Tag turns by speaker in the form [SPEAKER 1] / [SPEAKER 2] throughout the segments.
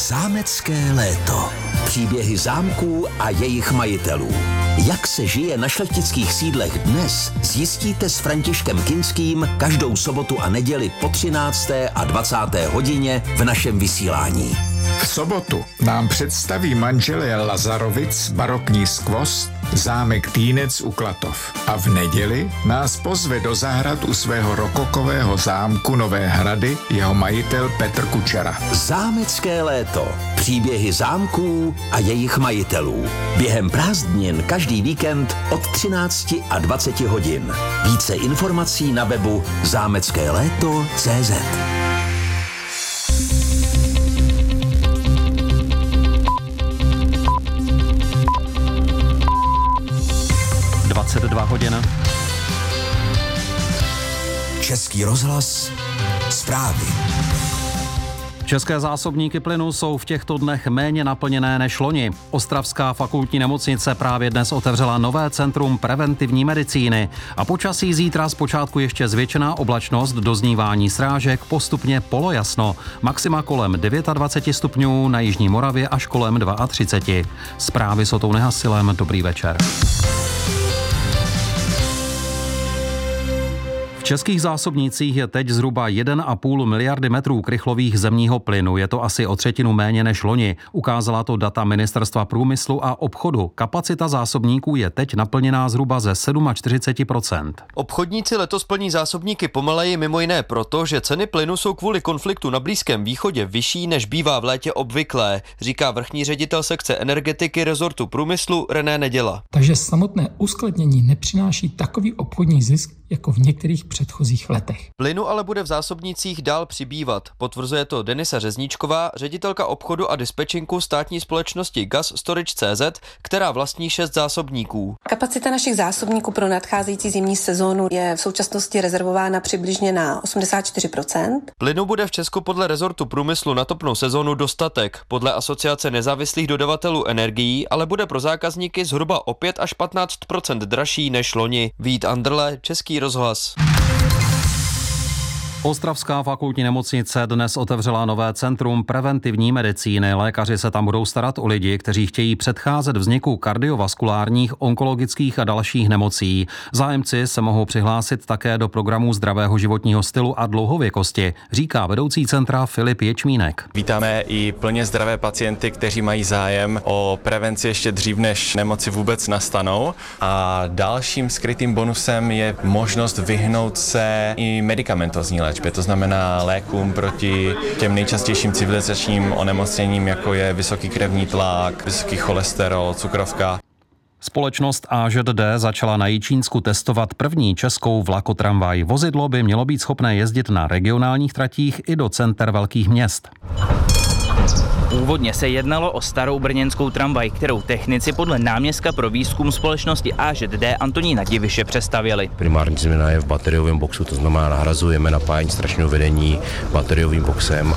[SPEAKER 1] Zámecké léto. Příběhy zámků a jejich majitelů. Jak se žije na šlechtických sídlech dnes, zjistíte s Františkem Kinským každou sobotu a neděli po 13. a 20. hodině v našem vysílání.
[SPEAKER 2] V sobotu nám představí manželé Lazarovic barokní skvost zámek Týnec u Klatov. A v neděli nás pozve do zahrad u svého rokokového zámku Nové Hrady jeho majitel Petr Kučera.
[SPEAKER 1] Zámecké léto. Příběhy zámků a jejich majitelů. Během prázdnin každý víkend od 13 a 20 hodin. Více informací na webu zámeckéléto.cz.
[SPEAKER 3] Hodin.
[SPEAKER 1] Český rozhlas, zprávy.
[SPEAKER 3] České zásobníky plynu jsou v těchto dnech méně naplněné než loni. Ostravská fakultní nemocnice právě dnes otevřela nové centrum preventivní medicíny a počasí zítra zpočátku ještě zvětšená oblačnost, doznívání srážek, postupně polojasno. Maxima kolem 29 stupňů, na jižní Moravě až kolem 32. Zprávy s Otou Nehasilem, dobrý večer. V českých zásobnících je teď zhruba 1,5 miliardy metrů krychlových zemního plynu. Je to asi o třetinu méně než loni. Ukázala to data Ministerstva průmyslu a obchodu. Kapacita zásobníků je teď naplněná zhruba ze 47%.
[SPEAKER 4] Obchodníci letos plní zásobníky pomaleji mimo jiné proto, že ceny plynu jsou kvůli konfliktu na Blízkém východě vyšší, než bývá v létě obvyklé, říká vrchní ředitel sekce energetiky rezortu průmyslu René Neděla.
[SPEAKER 5] Takže samotné uskladnění nepřináší takový obchodní zisk jako v některých předchozích letech.
[SPEAKER 4] Plynu ale bude v zásobnících dál přibývat. Potvrzuje to Denisa Řezníčková, ředitelka obchodu a dispečinku státní společnosti Gas Storage CZ, která vlastní 6 zásobníků.
[SPEAKER 6] Kapacita našich zásobníků pro nadcházející zimní sezónu je v současnosti rezervována přibližně na 84%.
[SPEAKER 4] Plynu bude v Česku podle rezortu průmyslu na topnou sezónu dostatek. Podle Asociace nezávislých dodavatelů energií ale bude pro zákazníky zhruba o 5 až 15% dražší než loni. Vít Andrle, Český rozhlas.
[SPEAKER 3] Ostravská fakultní nemocnice dnes otevřela nové centrum preventivní medicíny. Lékaři se tam budou starat o lidi, kteří chtějí předcházet vzniku kardiovaskulárních, onkologických a dalších nemocí. Zájemci se mohou přihlásit také do programu zdravého životního stylu a dlouhověkosti, říká vedoucí centra Filip Ječmínek.
[SPEAKER 7] Vítáme i plně zdravé pacienty, kteří mají zájem o prevenci ještě dřív, než nemoci vůbec nastanou. A dalším skrytým bonusem je možnost vyhnout se i medikamentozní léčbě, to znamená lékům proti těm nejčastějším civilizačním onemocněním, jako je vysoký krevní tlak, vysoký cholesterol, cukrovka.
[SPEAKER 3] Společnost AŽD začala na Jičínsku testovat první českou vlakotramvaj. Vozidlo by mělo být schopné jezdit na regionálních tratích i do center velkých měst.
[SPEAKER 8] Původně se jednalo o starou brněnskou tramvaj, kterou technici podle náměstka pro výzkum společnosti AŽD Antonína Diviše přestavěli.
[SPEAKER 9] Primární změna je v bateriovém boxu, to znamená nahrazujeme napájení strašného vedení bateriovým boxem.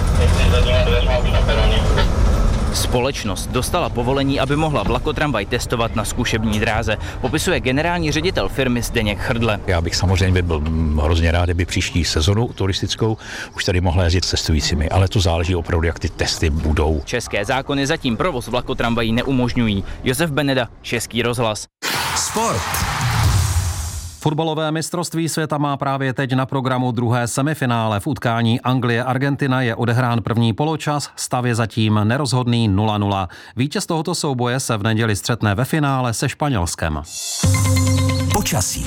[SPEAKER 8] Společnost dostala povolení, aby mohla vlakotramvaj testovat na zkušební dráze, popisuje generální ředitel firmy Zdeněk Hrdle.
[SPEAKER 10] Já bych samozřejmě byl hrozně rád, kdyby příští sezonu turistickou už tady mohla jezdit s cestujícími, ale to záleží opravdu, jak ty testy budou.
[SPEAKER 8] České zákony zatím provoz vlakotramvají neumožňují. Josef Beneda, Český rozhlas.
[SPEAKER 1] Sport.
[SPEAKER 3] Fotbalové mistrovství světa má právě teď na programu druhé semifinále. V utkání Anglie-Argentina je odehrán první poločas, stav je zatím nerozhodný 0-0. Vítěz tohoto souboje se v neděli střetne ve finále se Španělskem.
[SPEAKER 1] Počasí.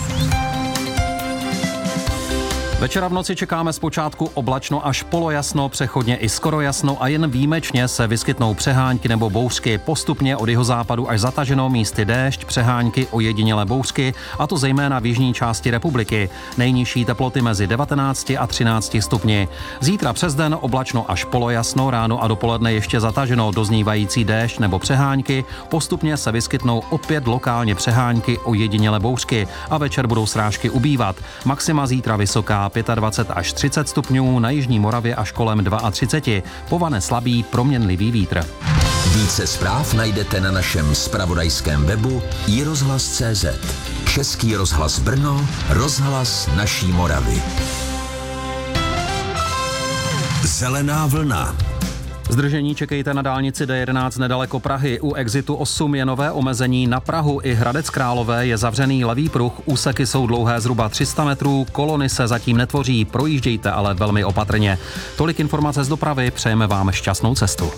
[SPEAKER 3] Večera v noci čekáme zpočátku oblačno až polojasno, přechodně i skoro jasno a jen výjimečně se vyskytnou přehánky nebo bouřky. Postupně od jihozápadu až zataženo, místy déšť, přehánky, ojedinělé bouřky, a to zejména v jižní části republiky. Nejnižší teploty mezi 19 a 13 stupni. Zítra přes den oblačno až polojasno, ráno a dopoledne ještě zataženo, doznívající déšť nebo přehánky. Postupně se vyskytnou opět lokálně přehánky, ojedinělé bouřky a večer budou srážky ubývat. Maxima zítra vysoká 25 až 30 stupňů, na jižní Moravě až kolem 32. Povane slabý proměnlivý vítr.
[SPEAKER 1] Více zpráv najdete na našem zpravodajském webu iRozhlas.cz. Český rozhlas Brno, rozhlas naší Moravy. Zelená vlna.
[SPEAKER 3] Zdržení čekejte na dálnici D11 nedaleko Prahy. U exitu 8 je nové omezení. Na Prahu i Hradec Králové je zavřený levý pruh. Úseky jsou dlouhé zhruba 300 metrů. Kolony se zatím netvoří. Projíždějte ale velmi opatrně. Tolik informace z dopravy. Přejeme vám šťastnou cestu.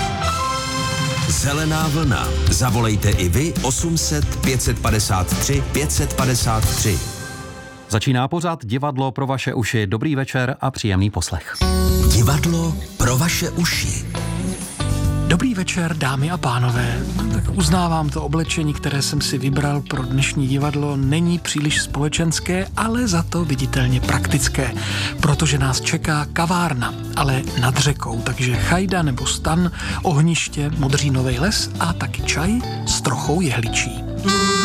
[SPEAKER 1] Zelená vlna. Zavolejte i vy 800 553 553.
[SPEAKER 3] Začíná pořad Divadlo pro vaše uši. Dobrý večer a příjemný poslech.
[SPEAKER 1] Divadlo pro vaše uši.
[SPEAKER 11] Dobrý večer, dámy a pánové. Tak uznávám, to oblečení, které jsem si vybral pro dnešní divadlo, není příliš společenské, ale za to viditelně praktické, protože nás čeká kavárna, ale nad řekou, takže chajda nebo stan, ohniště, modřínovej les a taky čaj s trochou jehličí.